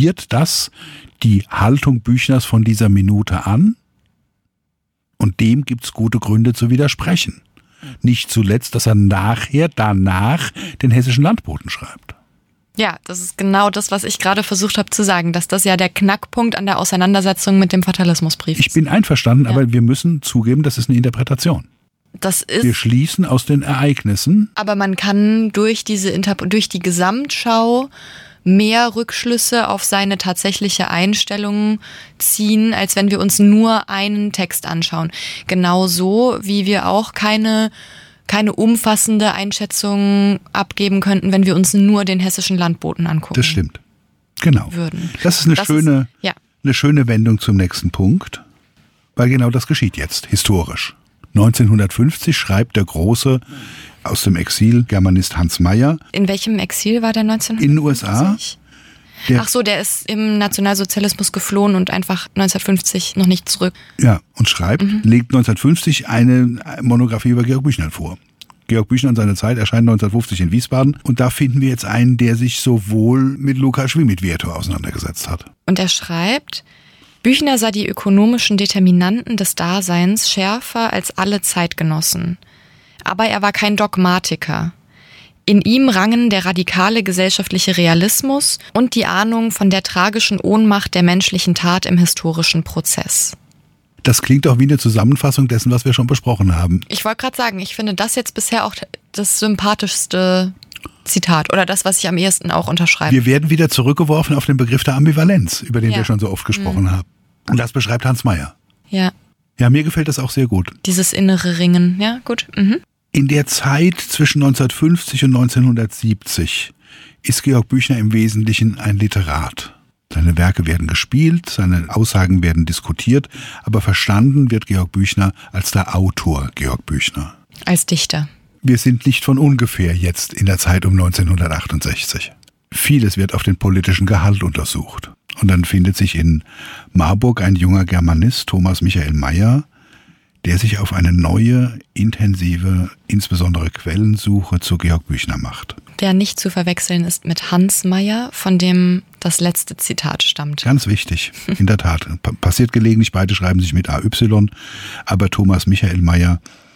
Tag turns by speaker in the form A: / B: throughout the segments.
A: provoziert das die Haltung Büchners von dieser Minute an? Und dem gibt's gute Gründe zu widersprechen. Nicht zuletzt, dass er danach den Hessischen Landboten schreibt.
B: Ja, das ist genau das, was ich gerade versucht habe zu sagen, dass das ja der Knackpunkt an der Auseinandersetzung mit dem Fatalismusbrief ist.
A: Ich bin einverstanden, aber wir müssen zugeben, das ist eine Interpretation. Wir schließen aus den Ereignissen.
B: Aber man kann durch die Gesamtschau mehr Rückschlüsse auf seine tatsächliche Einstellung ziehen, als wenn wir uns nur einen Text anschauen. Genauso wie wir auch keine umfassende Einschätzung abgeben könnten, wenn wir uns nur den Hessischen Landboten angucken.
A: Das stimmt. Genau. Das ist eine schöne Wendung zum nächsten Punkt, weil genau das geschieht jetzt, historisch. 1950 schreibt der große aus dem Exil Germanist Hans Mayer. In welchem Exil war der 1950? In den USA. Der ist im Nationalsozialismus geflohen und einfach 1950 noch nicht zurück. Ja, und legt 1950 eine Monographie über Georg Büchner vor. Georg Büchner und seine Zeit erscheint 1950 in Wiesbaden. Und da finden wir jetzt einen, der sich sowohl mit Lukács wie mit Vietto auseinandergesetzt hat. Und er schreibt: Büchner sah die ökonomischen Determinanten des Daseins schärfer als alle Zeitgenossen. Aber er war kein Dogmatiker. In ihm rangen der radikale gesellschaftliche Realismus und die Ahnung von der tragischen Ohnmacht der menschlichen Tat im historischen Prozess. Das klingt auch wie eine Zusammenfassung dessen, was wir schon besprochen haben. Ich wollte gerade sagen, ich finde das jetzt bisher auch das sympathischste Zitat oder das, was ich am ehesten auch unterschreibe. Wir werden wieder zurückgeworfen auf den Begriff der Ambivalenz, über den wir schon so oft gesprochen haben. Und das beschreibt Hans Mayer. Ja. Ja, mir gefällt das auch sehr gut. Dieses innere Ringen, ja, gut. In der Zeit zwischen 1950 und 1970 ist Georg Büchner im Wesentlichen ein Literat. Seine Werke werden gespielt, seine Aussagen werden diskutiert, aber verstanden wird Georg Büchner als der Autor Georg Büchner. Als Dichter. Wir sind nicht von ungefähr jetzt in der Zeit um 1968. Vieles wird auf den politischen Gehalt untersucht. Und dann findet sich in Marburg ein junger Germanist, Thomas Michael Mayer, der sich auf eine neue, intensive, insbesondere Quellensuche zu Georg Büchner macht. Der nicht zu verwechseln ist mit Hans Mayer, von dem das letzte Zitat stammt. Ganz wichtig, in der Tat. Passiert gelegentlich, beide schreiben sich mit AY, aber Thomas Michael Mayer,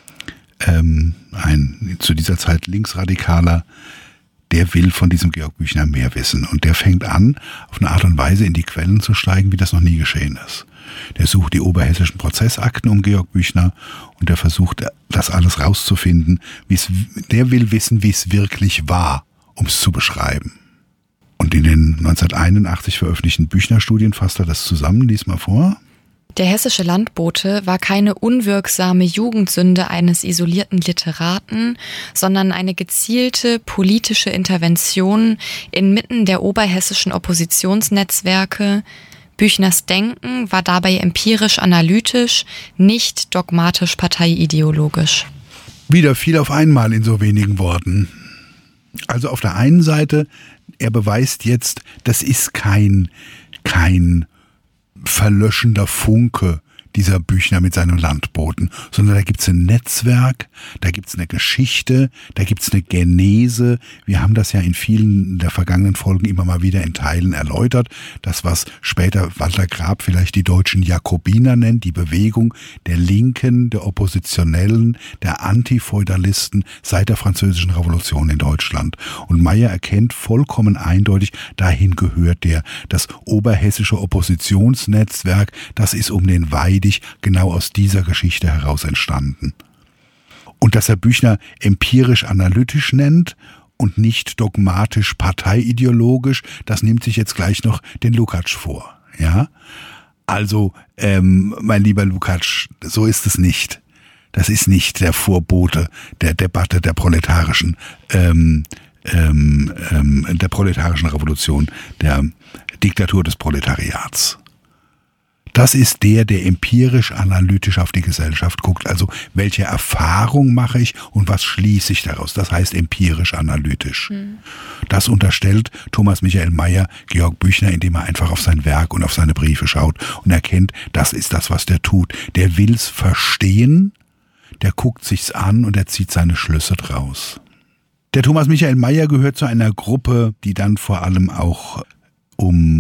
A: ein zu dieser Zeit Linksradikaler, der will von diesem Georg Büchner mehr wissen. Und der fängt an, auf eine Art und Weise in die Quellen zu steigen, wie das noch nie geschehen ist. Der sucht die oberhessischen Prozessakten um Georg Büchner und der versucht, das alles rauszufinden. Der will wissen, wie es wirklich war, um es zu beschreiben. Und in den 1981 veröffentlichten Büchner-Studien fasst er das zusammen. Lies mal vor. Der Hessische Landbote war keine unwirksame Jugendsünde eines isolierten Literaten, sondern eine gezielte politische Intervention inmitten der oberhessischen Oppositionsnetzwerke. Büchners Denken war dabei empirisch-analytisch, nicht dogmatisch-parteiideologisch. Wieder viel auf einmal in so wenigen Worten. Also auf der einen Seite, er beweist jetzt, das ist kein verlöschender Funke, dieser Büchner mit seinem Landboten, sondern da gibt's ein Netzwerk, da gibt's eine Geschichte, da gibt's eine Genese. Wir haben das ja in vielen der vergangenen Folgen immer mal wieder in Teilen erläutert. Das, was später Walter Grab vielleicht die deutschen Jakobiner nennt, die Bewegung der Linken, der Oppositionellen, der Antifeudalisten seit der Französischen Revolution in Deutschland. Und Mayer erkennt vollkommen eindeutig, dahin gehört das oberhessische Oppositionsnetzwerk, das ist um den Weidich genau aus dieser Geschichte heraus entstanden. Und dass er Büchner empirisch-analytisch nennt und nicht dogmatisch parteiideologisch, das nimmt sich jetzt gleich noch den Lukács vor. Ja? Also, mein lieber Lukács, so ist es nicht. Das ist nicht der Vorbote der Debatte der proletarischen Revolution, der Diktatur des Proletariats. Das ist der empirisch-analytisch auf die Gesellschaft guckt. Also welche Erfahrung mache ich und was schließe ich daraus? Das heißt empirisch-analytisch. Das unterstellt Thomas Michael Mayer Georg Büchner, indem er einfach auf sein Werk und auf seine Briefe schaut und erkennt, das ist das, was der tut. Der will's verstehen, der guckt sich's an und er zieht seine Schlüsse draus. Der Thomas Michael Mayer gehört zu einer Gruppe, die dann vor allem auch um